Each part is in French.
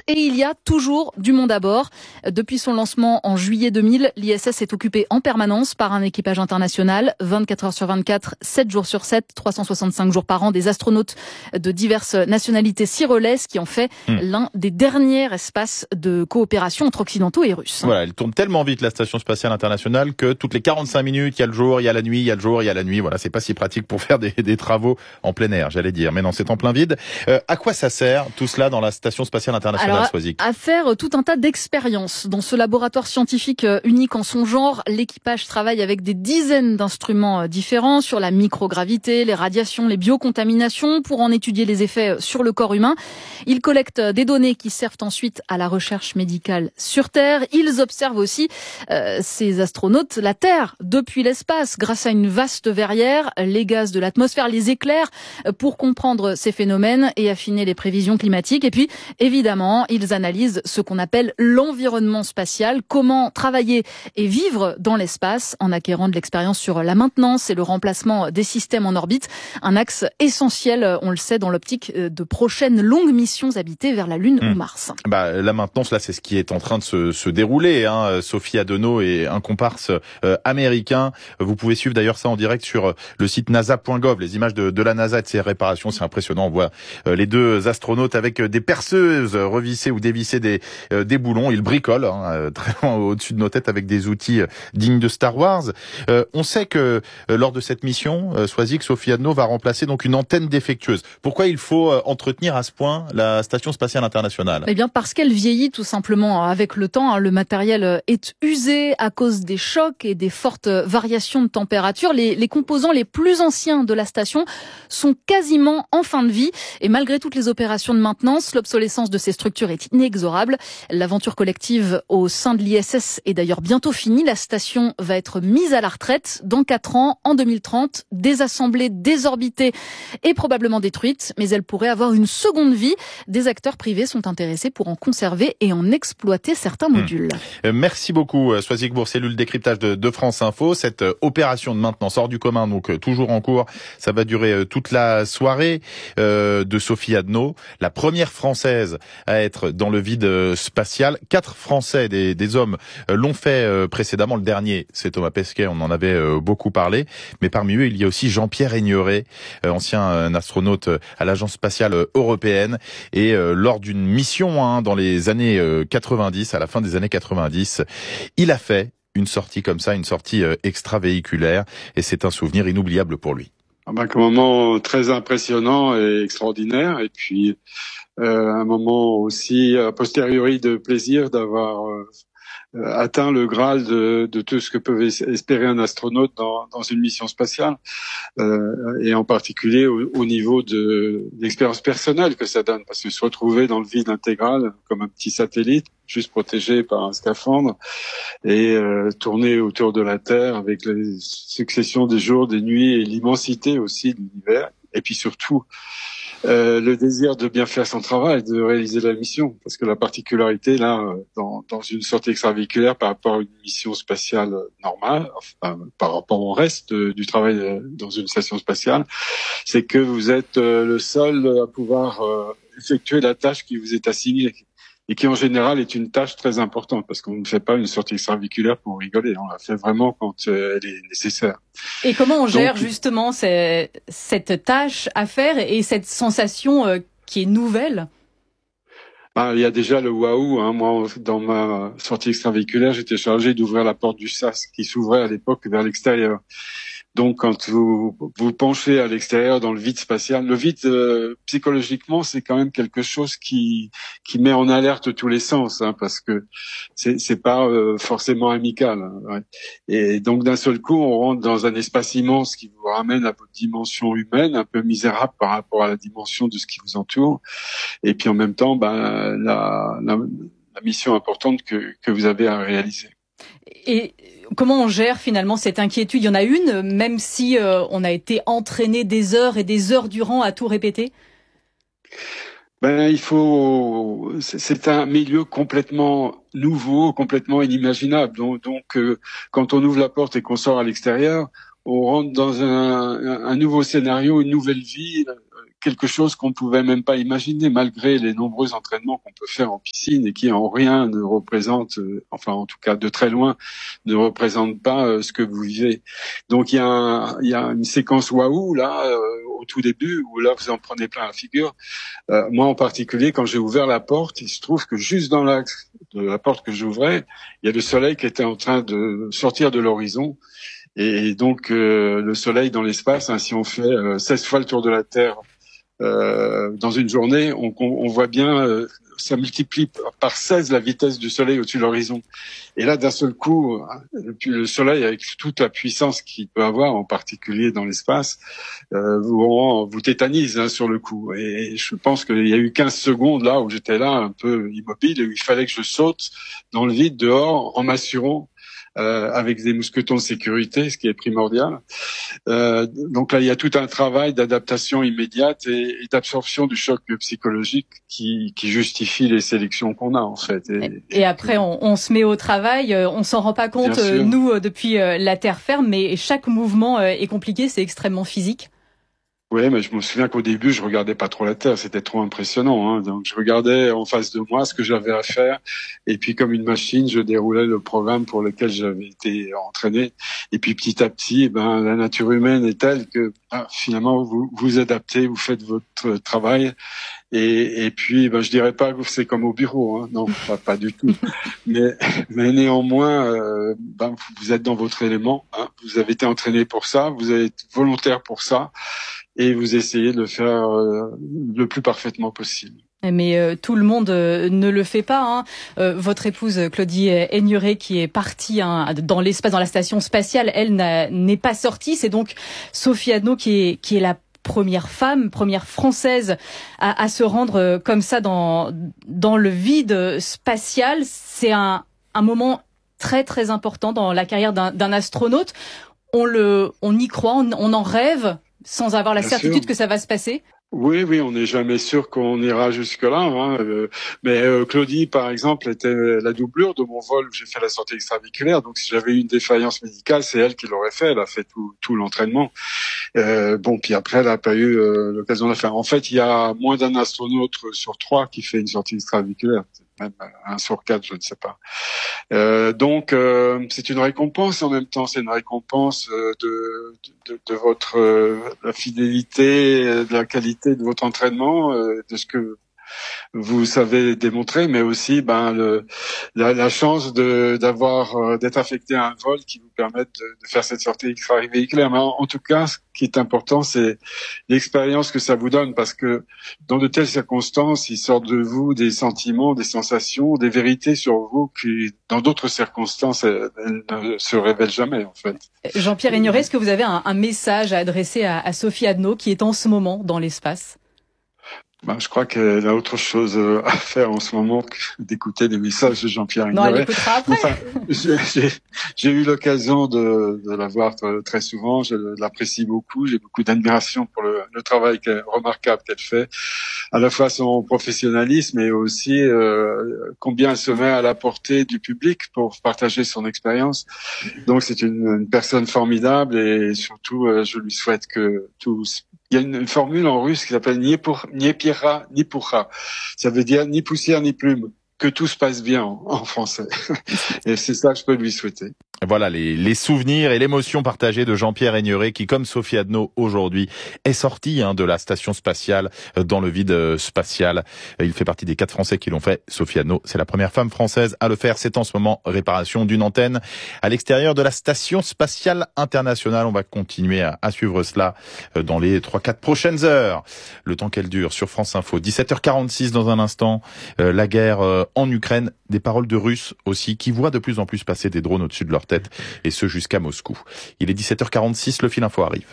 et il y a toujours du monde à bord. Depuis son lancement en juillet 2000, l'ISS est occupée en permanence par un équipage international, 24 heures sur 24, 7 jours sur 7, 365 jours par an, des astronautes de diverses nationalités s'y relaient, ce qui en fait l'un des derniers espaces de coopération entre occidentaux et russes. Voilà, elle tourne tellement vite, la station spatiale internationale, que toutes les 45 minutes, il y a le jour, il y a la nuit, il y a le jour, il y a la nuit. Voilà, c'est pas si pratique pour faire des travaux en plein air, j'allais dire. Mais non, c'est en plein vide. À quoi ça sert, tout cela, dans la station spatiale internationale, Swazik ? À faire tout un tas d'expériences. Dans ce laboratoire scientifique unique en son genre, l'équipage travaille avec des dizaines d'instruments différents sur la microgravité, les radiations, les biocontaminations, pour en étudier les effets sur le corps humain. Ils collectent des données qui servent ensuite à la recherche médicale sur Terre. Ils observent aussi, ces astronautes, la Terre depuis l'espace, grâce à une vaste verrière, les gaz de l'atmosphère, les éclairs, pour comprendre ces phénomènes et affiner les prévisions climatiques. Et puis, évidemment, ils analysent ce qu'on appelle l'environnement spatial, comment travailler et vivre dans l'espace en acquérant de l'expérience sur la maintenance et le remplacement des systèmes en orbite. Un axe essentiel, on le sait, dans l'optique de prochaines longues missions habitées vers la Lune ou Mars. La maintenance, là, c'est ce qui est en train de se dérouler. Sophie Adenau et un comparse américain. Vous pouvez suivre d'ailleurs ça en direct sur le site nasa.gov. Les images de la NASA et de ses réparations, c'est impressionnant. On voit les deux astronautes avec des perceuses revisser ou dévisser des boulons. Ils bricolent très loin au-dessus de nos têtes avec des outils dignes de Star Wars. On sait que lors de cette mission, Swazik, Sophie Adenau va remplacer donc une antenne défectueuse. Pourquoi il faut entretenir à ce point la Station spatiale internationale ? Eh bien, parce qu'elle vieillit tout simplement avec le temps. Le matériel est usé à cause des chocs et des fortes variations de température. Les composants les plus anciens de la station sont quasiment en fin de vie. Et malgré toutes les opérations de maintenance, l'obsolescence de ces structures est inexorable. L'aventure collective au sein de l'ISS est d'ailleurs bientôt finie. La station va être mise à la retraite dans 4 ans, en 2030, désassemblée, désorbitée et probablement détruite. Mais elle pourrait avoir une seconde vie. Des acteurs privés sont intéressés pour en conserver et en exploiter certains modules. Merci beaucoup, Swazik Bourcelu, le décryptage de France Info. Cette opération de maintenance hors du commun, donc toujours en cours, ça va durer toute la soirée, de Sophie Adenau, la première Française à être dans le vide spatial. 4 Français, des hommes, l'ont fait précédemment. Le dernier, c'est Thomas Pesquet, on en avait beaucoup parlé. Mais parmi eux, il y a aussi Jean-Pierre Aigneré, ancien astronaute à l'Agence spatiale européenne. Et lors d'une mission dans les années 90, à la fin des années 90, il a fait une sortie comme ça, une sortie extravéhiculaire, et c'est un souvenir inoubliable pour lui. Un moment très impressionnant et extraordinaire, et puis un moment aussi a posteriori de plaisir d'avoir atteint le Graal de tout ce que peut espérer un astronaute dans une mission spatiale, et en particulier au niveau de l'expérience personnelle que ça donne, parce que se retrouver dans le vide intégral comme un petit satellite, juste protégé par un scaphandre, et tourner autour de la Terre avec les successions des jours, des nuits et l'immensité aussi de l'univers, et puis surtout le désir de bien faire son travail, de réaliser la mission, parce que la particularité là, dans une sortie extravéhiculaire par rapport à une mission spatiale normale, enfin, par rapport au reste du travail dans une station spatiale, c'est que vous êtes le seul à pouvoir effectuer la tâche qui vous est assignée, et qui en général est une tâche très importante, parce qu'on ne fait pas une sortie extravéhiculaire pour rigoler, on la fait vraiment quand elle est nécessaire. Et comment on gère justement cette tâche à faire et cette sensation qui est nouvelle ? Il y a déjà le waouh. Moi, dans ma sortie extravéhiculaire, j'étais chargé d'ouvrir la porte du sas qui s'ouvrait à l'époque vers l'extérieur. Donc, quand vous penchez à l'extérieur dans le vide spatial, le vide psychologiquement, c'est quand même quelque chose qui met en alerte tous les sens, parce que c'est pas forcément amical. Et donc, d'un seul coup, on rentre dans un espace immense qui vous ramène à votre dimension humaine, un peu misérable par rapport à la dimension de ce qui vous entoure. Et puis, en même temps, la mission importante que vous avez à réaliser. Et comment on gère finalement cette inquiétude ? Il y en a une, même si on a été entraîné des heures et des heures durant à tout répéter ? C'est un milieu complètement nouveau, complètement inimaginable. Donc, quand on ouvre la porte et qu'on sort à l'extérieur, on rentre dans un nouveau scénario, une nouvelle vie quelque chose qu'on pouvait même pas imaginer, malgré les nombreux entraînements qu'on peut faire en piscine et qui en rien ne représentent, enfin en tout cas de très loin, ne représentent pas ce que vous vivez. Donc il y a une séquence waouh là au tout début où là vous en prenez plein la figure. Moi en particulier, quand j'ai ouvert la porte, il se trouve que juste dans l'axe de la porte que j'ouvrais, il y a le soleil qui était en train de sortir de l'horizon. Et donc le soleil dans l'espace, hein, si on fait 16 fois le tour de la Terre dans une journée, on voit bien, ça multiplie par 16 la vitesse du soleil au-dessus de l'horizon. Et là, d'un seul coup, le soleil, avec toute la puissance qu'il peut avoir, en particulier dans l'espace, vous tétanise hein, sur le coup. Et je pense qu'il y a eu 15 secondes là où j'étais là un peu immobile et où il fallait que je saute dans le vide dehors en m'assurant avec des mousquetons de sécurité, ce qui est primordial. Donc là, il y a tout un travail d'adaptation immédiate et d'absorption du choc psychologique qui justifie les sélections qu'on a en fait. Et après, on se met au travail, on s'en rend pas compte, nous, depuis la terre ferme, mais chaque mouvement est compliqué, c'est extrêmement physique. Oui, mais je me souviens qu'au début, je regardais pas trop la Terre, c'était trop impressionnant. Hein. Donc, je regardais en face de moi ce que j'avais à faire, et puis comme une machine, je déroulais le programme pour lequel j'avais été entraîné. Et puis petit à petit, la nature humaine est telle que finalement vous vous adaptez, vous faites votre travail. Et puis, je dirais pas que c'est comme au bureau, hein. Non, pas du tout. mais néanmoins, vous êtes dans votre élément. Hein. Vous avez été entraîné pour ça, vous êtes volontaire pour ça. Et vous essayez de le faire le plus parfaitement possible. Mais tout le monde ne le fait pas. Hein. Votre épouse Claudie Aigneret, qui est partie dans l'espace, dans la station spatiale, elle n'est pas sortie. C'est donc Sophie Adno qui est la première femme, première française à se rendre comme ça dans le vide spatial. C'est un moment très très important dans la carrière d'un astronaute. On y croit, on en rêve, sans avoir la certitude que ça va se passer? Oui, on n'est jamais sûr qu'on ira jusque-là. Hein. Mais Claudie, par exemple, était la doublure de mon vol où j'ai fait la sortie extravéhiculaire. Donc, si j'avais eu une défaillance médicale, c'est elle qui l'aurait fait. Elle a fait tout l'entraînement. Puis après, elle n'a pas eu l'occasion de le faire. En fait, il y a moins d'un astronaute sur 3 qui fait une sortie extravéhiculaire. Même 1 sur 4, je ne sais pas. Donc, c'est une récompense en même temps. C'est une récompense de votre la fidélité, de la qualité de votre entraînement, de ce que vous savez démontrer, mais aussi la chance d'être affecté à un vol qui vous permette de faire cette sortie extravéhiculaire. Mais en tout cas, ce qui est important, c'est l'expérience que ça vous donne, parce que dans de telles circonstances, il sort de vous des sentiments, des sensations, des vérités sur vous qui, dans d'autres circonstances, elles ne se révèlent jamais, en fait. Jean-Pierre Aigneret, est-ce que vous avez un message à adresser à Sophie Adno, qui est en ce moment dans l'espace? Je crois qu'elle a autre chose à faire en ce moment que d'écouter des messages de Jean-Pierre Aigneret. Non, elle écoutera après. Enfin, j'ai eu l'occasion de la voir très souvent. Je l'apprécie beaucoup. J'ai beaucoup d'admiration pour le travail remarquable qu'elle fait, à la fois son professionnalisme et aussi combien elle se met à la portée du public pour partager son expérience. Donc c'est une personne formidable et surtout je lui souhaite que tous. Il y a une formule en russe qui s'appelle ni pira ni pourra. Ça veut dire ni poussière ni plume. Que tout se passe bien en français. Et c'est ça que je peux lui souhaiter. Voilà les souvenirs et l'émotion partagée de Jean-Pierre Aigneret qui, comme Sophie Adno aujourd'hui, est sorti de la station spatiale dans le vide spatial. Il fait partie des 4 Français qui l'ont fait. Sophie Adno, c'est la première femme française à le faire. C'est en ce moment réparation d'une antenne à l'extérieur de la station spatiale internationale. On va continuer à suivre cela dans les 3-4 prochaines heures. Le temps qu'elle dure sur France Info. 17h46 dans un instant. La guerre en Ukraine. Des paroles de Russes aussi qui voient de plus en plus passer des drones au-dessus de leur tête, et ce jusqu'à Moscou. Il est 17h46, le fil info arrive.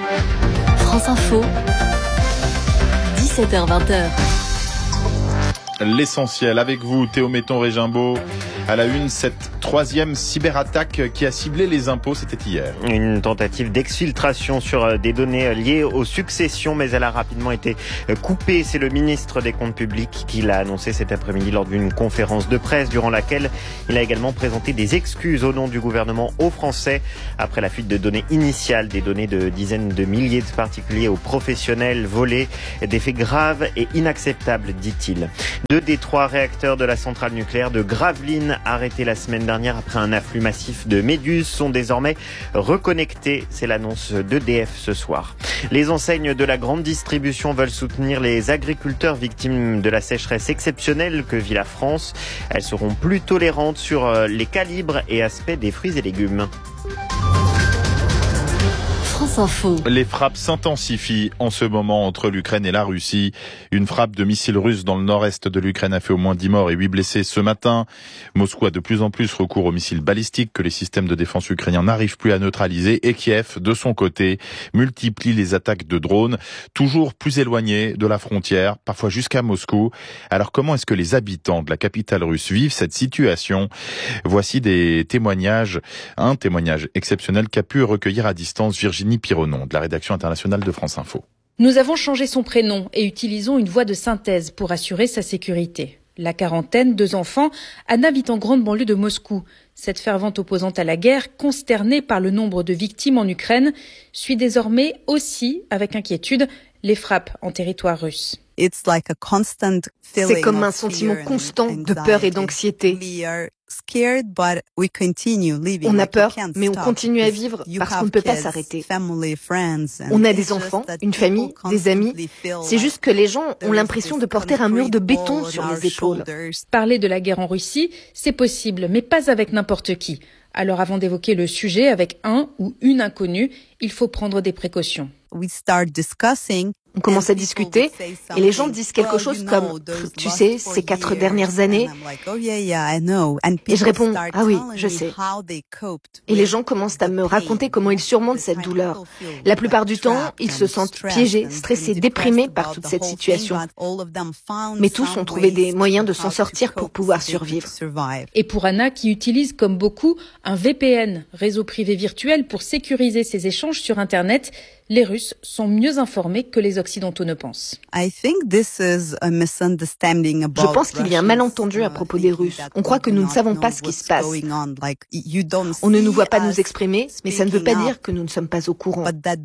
France Info, 17h-20h. l'essentiel. Avec vous, Théo Metton-Régimbaud, à la une, cette troisième cyberattaque qui a ciblé les impôts, c'était hier. Une tentative d'exfiltration sur des données liées aux successions, mais elle a rapidement été coupée. C'est le ministre des Comptes publics qui l'a annoncé cet après-midi lors d'une conférence de presse, durant laquelle il a également présenté des excuses au nom du gouvernement aux Français après la fuite de données initiales, des données de dizaines de milliers de particuliers aux professionnels volés, des faits graves et inacceptables, dit-il. 2 des 3 réacteurs de la centrale nucléaire de Gravelines, arrêtés la semaine dernière après un afflux massif de méduses, sont désormais reconnectés. C'est l'annonce d'EDF ce soir. Les enseignes de la grande distribution veulent soutenir les agriculteurs victimes de la sécheresse exceptionnelle que vit la France. Elles seront plus tolérantes sur les calibres et aspects des fruits et légumes. Les frappes s'intensifient en ce moment entre l'Ukraine et la Russie. Une frappe de missiles russes dans le nord-est de l'Ukraine a fait au moins 10 morts et 8 blessés ce matin. Moscou a de plus en plus recours aux missiles balistiques que les systèmes de défense ukrainiens n'arrivent plus à neutraliser, et Kiev, de son côté, multiplie les attaques de drones, toujours plus éloignées de la frontière, parfois jusqu'à Moscou. Alors comment est-ce que les habitants de la capitale russe vivent cette situation ? Voici des témoignages, un témoignage exceptionnel qu'a pu recueillir à distance Virginie Pironon de la rédaction internationale de France Info. Nous avons changé son prénom et utilisons une voix de synthèse pour assurer sa sécurité. La quarantaine, 2 enfants, Anna vit en grande banlieue de Moscou. Cette fervente opposante à la guerre, consternée par le nombre de victimes en Ukraine, suit désormais aussi, avec inquiétude, les frappes en territoire russe. C'est comme un sentiment constant de peur et d'anxiété. On a peur, mais on continue à vivre parce qu'on ne peut pas s'arrêter. On a des enfants, une famille, des amis. C'est juste que les gens ont l'impression de porter un mur de béton sur les épaules. Parler de la guerre en Russie, c'est possible, mais pas avec n'importe qui. Alors avant d'évoquer le sujet avec un ou une inconnue, il faut prendre des précautions. On commence à discuter et les gens disent quelque chose comme « Tu sais, ces 4 dernières années… » Et je réponds « Ah oui, je sais. » Et les gens commencent à me raconter comment ils surmontent cette douleur. La plupart du temps, ils se sentent piégés, stressés, déprimés par toute cette situation. Mais tous ont trouvé des moyens de s'en sortir pour pouvoir survivre. Et pour Anna, qui utilise comme beaucoup un VPN, réseau privé virtuel, pour sécuriser ses échanges sur Internet, les Russes sont mieux informés que les Occidentaux ne pensent. Je pense qu'il y a un malentendu à propos des Russes. On croit que nous ne savons pas ce qui se passe. On ne nous voit pas nous exprimer, mais ça ne veut pas dire que nous ne sommes pas au courant.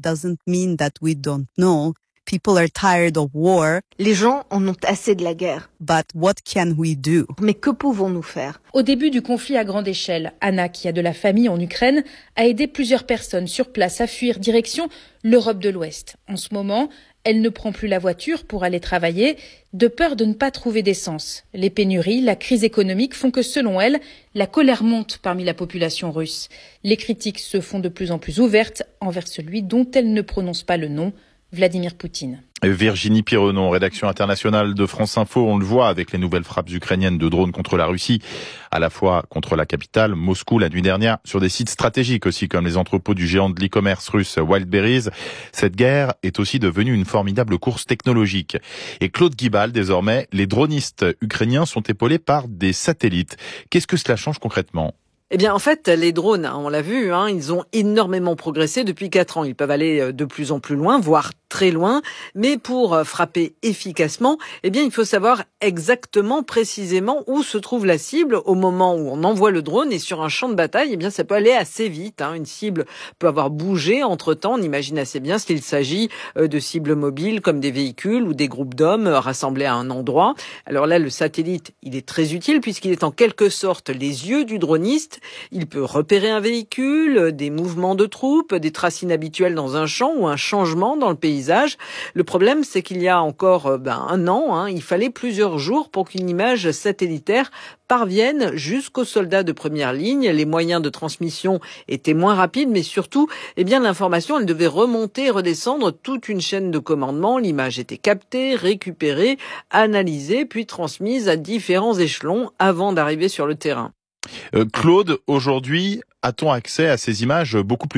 Les gens en ont assez de la guerre. Mais que pouvons-nous faire ? Au début du conflit à grande échelle, Anna, qui a de la famille en Ukraine, a aidé plusieurs personnes sur place à fuir direction l'Europe de l'Ouest. En ce moment, elle ne prend plus la voiture pour aller travailler, de peur de ne pas trouver d'essence. Les pénuries, la crise économique font que, selon elle, la colère monte parmi la population russe. Les critiques se font de plus en plus ouvertes envers celui dont elle ne prononce pas le nom, Vladimir Poutine. Virginie Pironon, rédaction internationale de France Info. On le voit avec les nouvelles frappes ukrainiennes de drones contre la Russie, à la fois contre la capitale, Moscou, la nuit dernière, sur des sites stratégiques aussi, comme les entrepôts du géant de l'e-commerce russe Wildberries. Cette guerre est aussi devenue une formidable course technologique. Et Claude Guibal, désormais, les dronistes ukrainiens sont épaulés par des satellites. Qu'est-ce que cela change concrètement ? Eh bien, en fait, les drones, on l'a vu, ils ont énormément progressé depuis 4 ans. Ils peuvent aller de plus en plus loin, voire très loin. Mais pour frapper efficacement, eh bien, il faut savoir exactement, précisément où se trouve la cible au moment où on envoie le drone. Et sur un champ de bataille, eh bien, ça peut aller assez vite. Une cible peut avoir bougé entre-temps. On imagine assez bien s'il s'agit de cibles mobiles comme des véhicules ou des groupes d'hommes rassemblés à un endroit. Alors là, le satellite, il est très utile puisqu'il est en quelque sorte les yeux du droniste. Il peut repérer un véhicule, des mouvements de troupes, des traces inhabituelles dans un champ ou un changement dans le paysage. Le problème, c'est qu'il y a encore un an, il fallait plusieurs jours pour qu'une image satellitaire parvienne jusqu'aux soldats de première ligne. Les moyens de transmission étaient moins rapides, mais surtout, l'information, elle devait remonter et redescendre toute une chaîne de commandement. L'image était captée, récupérée, analysée, puis transmise à différents échelons avant d'arriver sur le terrain. Claude, aujourd'hui, a-t-on accès à ces images beaucoup plus vite qu'avant ?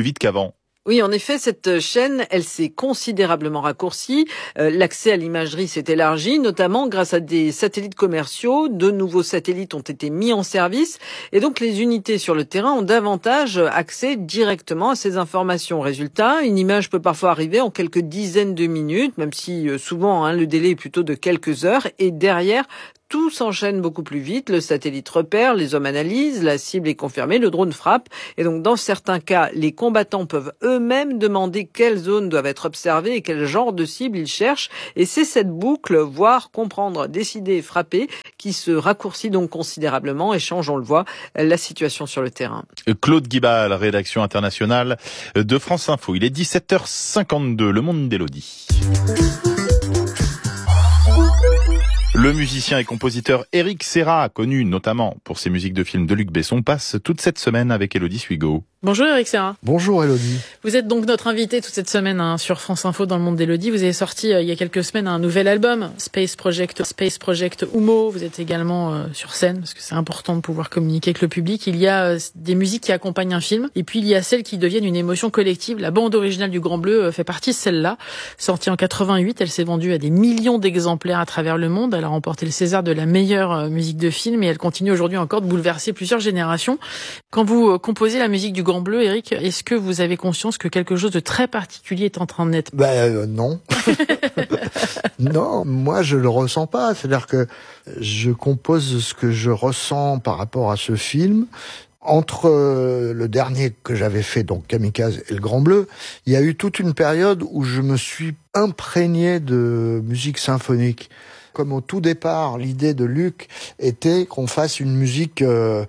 Oui, en effet, cette chaîne, elle s'est considérablement raccourcie. L'accès à l'imagerie s'est élargi, notamment grâce à des satellites commerciaux. De nouveaux satellites ont été mis en service. Et donc, les unités sur le terrain ont davantage accès directement à ces informations. Résultat, une image peut parfois arriver en quelques dizaines de minutes, même si souvent le délai est plutôt de quelques heures. Et derrière, tout s'enchaîne beaucoup plus vite, le satellite repère, les hommes analysent, la cible est confirmée, le drone frappe. Et donc dans certains cas, les combattants peuvent eux-mêmes demander quelles zones doivent être observées et quel genre de cible ils cherchent. Et c'est cette boucle, voir, comprendre, décider, frapper, qui se raccourcit donc considérablement et change, on le voit, la situation sur le terrain. Claude Guibal, rédaction internationale de France Info. Il est 17h52, Le Monde d'Élodie. Le musicien et compositeur Éric Serra, connu notamment pour ses musiques de films de Luc Besson, passe toute cette semaine avec Élodie Suigo. Bonjour Éric Serra. Bonjour Élodie. Vous êtes donc notre invité toute cette semaine sur France Info dans Le Monde d'Élodie. Vous avez sorti il y a quelques semaines un nouvel album, Space Project Humo. Vous êtes également sur scène parce que c'est important de pouvoir communiquer avec le public. Il y a des musiques qui accompagnent un film et puis il y a celles qui deviennent une émotion collective. La bande originale du Grand Bleu fait partie de celle-là. Sortie en 88, elle s'est vendue à des millions d'exemplaires à travers le monde. Elle a remporté le César de la meilleure musique de film et elle continue aujourd'hui encore de bouleverser plusieurs générations. Quand vous composez la musique du Grand Bleu, Éric, est-ce que vous avez conscience que quelque chose de très particulier est en train de naître ? Non. Non, moi je le ressens pas. C'est-à-dire que je compose ce que je ressens par rapport à ce film. Entre le dernier que j'avais fait, donc Kamikaze, et le Grand Bleu, il y a eu toute une période où je me suis imprégné de musique symphonique. Comme au tout départ, l'idée de Luc était qu'on fasse une musique,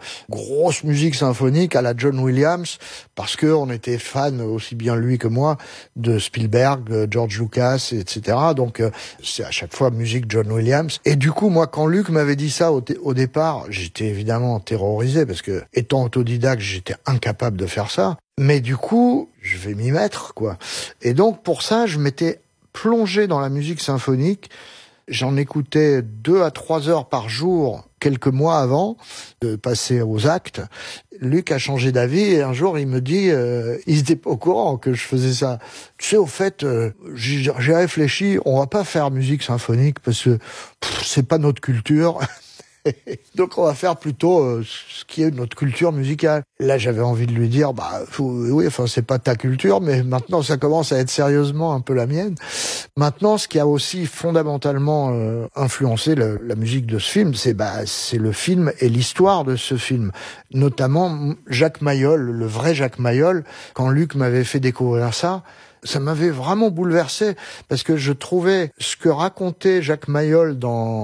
grosse musique symphonique à la John Williams, parce que on était fan, aussi bien lui que moi, de Spielberg, George Lucas, etc. Donc c'est à chaque fois musique John Williams. Et du coup, moi, quand Luc m'avait dit ça au départ, j'étais évidemment terrorisé, parce que étant autodidacte, j'étais incapable de faire ça. Mais du coup, je vais m'y mettre, quoi. Et donc pour ça, je m'étais plongé dans la musique symphonique. J'en écoutais 2 à 3 heures par jour quelques mois avant de passer aux actes. Luc a changé d'avis et un jour il me dit, il était pas au courant que je faisais ça. Tu sais, au fait, j'ai réfléchi, on va pas faire musique symphonique parce que c'est pas notre culture. Donc on va faire plutôt ce qui est notre culture musicale. Là j'avais envie de lui dire oui, enfin c'est pas ta culture, mais maintenant ça commence à être sérieusement un peu la mienne. Maintenant, ce qui a aussi fondamentalement influencé la musique de ce film, c'est le film et l'histoire de ce film. Notamment Jacques Mayol, le vrai Jacques Mayol. Quand Luc m'avait fait découvrir ça m'avait vraiment bouleversé, parce que je trouvais ce que racontait Jacques Mayol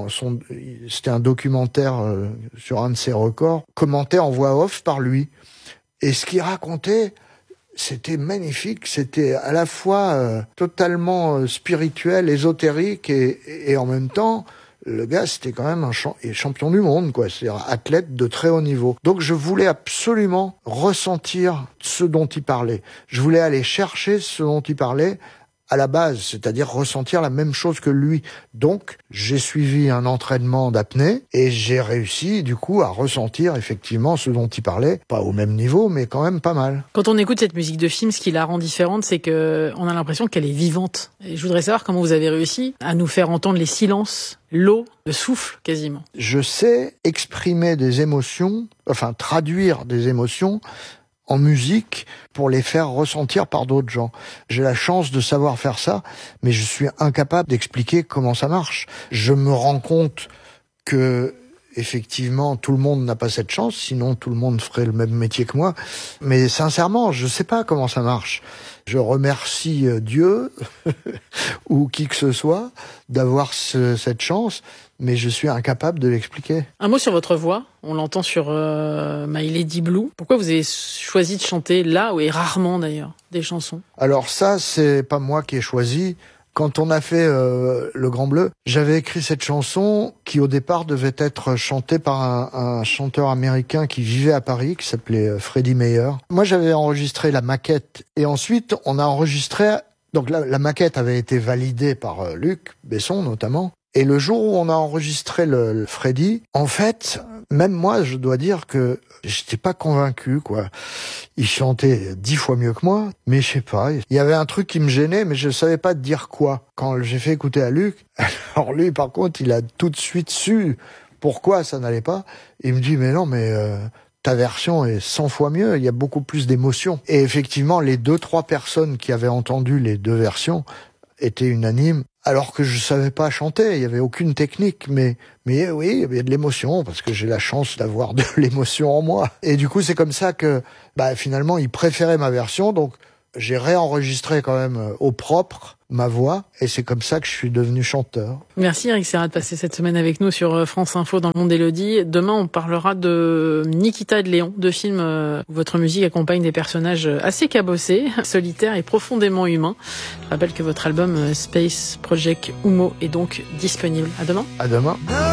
c'était un documentaire sur un de ses records, commenté en voix off par lui. Et ce qu'il racontait, c'était magnifique, c'était à la fois totalement spirituel, ésotérique et en même temps, le gars, c'était quand même un champion du monde, quoi. C'est-à-dire athlète de très haut niveau. Donc, je voulais absolument ressentir ce dont il parlait. Je voulais aller chercher ce dont il parlait à la base, c'est-à-dire ressentir la même chose que lui. Donc, j'ai suivi un entraînement d'apnée et j'ai réussi, du coup, à ressentir effectivement ce dont il parlait. Pas au même niveau, mais quand même pas mal. Quand on écoute cette musique de film, ce qui la rend différente, c'est que on a l'impression qu'elle est vivante. Et je voudrais savoir comment vous avez réussi à nous faire entendre les silences, l'eau, le souffle, quasiment. Je sais exprimer des émotions, enfin traduire des émotions en musique pour les faire ressentir par d'autres gens. J'ai la chance de savoir faire ça, mais je suis incapable d'expliquer comment ça marche. Je me rends compte que, effectivement, tout le monde n'a pas cette chance, sinon tout le monde ferait le même métier que moi. Mais sincèrement, je sais pas comment ça marche. Je remercie Dieu ou qui que ce soit d'avoir cette chance, mais je suis incapable de l'expliquer. Un mot sur votre voix. On l'entend sur My Lady Blue. Pourquoi vous avez choisi de chanter là, et rarement d'ailleurs, des chansons ? Alors ça, c'est pas moi qui ai choisi. Quand on a fait Le Grand Bleu, j'avais écrit cette chanson qui au départ devait être chantée par un chanteur américain qui vivait à Paris, qui s'appelait Freddie Mayer. Moi, j'avais enregistré la maquette et ensuite on a enregistré. Donc la maquette avait été validée par Luc Besson notamment. Et le jour où on a enregistré le Freddy, en fait, même moi, je dois dire que j'étais pas convaincu, quoi. Il chantait 10 fois mieux que moi, mais je sais pas. Il y avait un truc qui me gênait, mais je savais pas dire quoi. Quand j'ai fait écouter à Luc, alors lui, par contre, il a tout de suite su pourquoi ça n'allait pas. Il me dit, mais non, ta version est 100 fois mieux, il y a beaucoup plus d'émotions. Et effectivement, les 2-3 personnes qui avaient entendu les deux versions étaient unanimes, alors que je savais pas chanter, il y avait aucune technique, mais oui, il y avait de l'émotion, parce que j'ai la chance d'avoir de l'émotion en moi. Et du coup, c'est comme ça que, finalement, il préférait ma version, donc j'ai réenregistré quand même au propre ma voix, et c'est comme ça que je suis devenu chanteur. Merci Eric Serra de passer cette semaine avec nous sur France Info dans le monde d'Élodie. Demain, on parlera de Nikita et de Léon, deux films où votre musique accompagne des personnages assez cabossés, solitaires et profondément humains. Je rappelle que votre album Space Project Humo est donc disponible. À demain. À demain.